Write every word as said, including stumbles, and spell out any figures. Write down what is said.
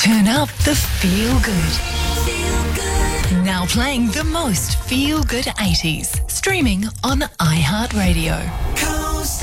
Turn up the feel good. Now playing the most feel good eighties. Streaming on iHeartRadio.